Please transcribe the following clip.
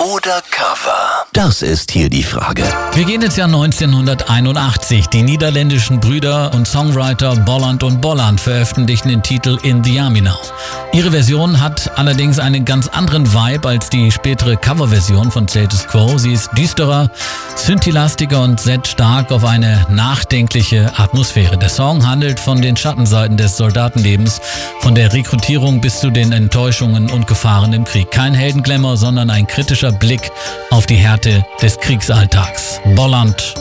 oder Cover? Das ist hier die Frage. Wir gehen ins Jahr 1981. Die niederländischen Brüder und Songwriter Bolland und Bolland veröffentlichten den Titel In the Army Now. Ihre Version hat allerdings einen ganz anderen Vibe als die spätere Coverversion von Status Quo. Sie ist düsterer, synthilastiger und setzt stark auf eine nachdenkliche Atmosphäre. Der Song handelt von den Schattenseiten des Soldatenlebens, von der Rekrutierung bis zu den Enttäuschungen und Gefahren im Krieg. Kein Heldenglamour, sondern ein kritischer Blick auf die Härte des Kriegsalltags. Bolland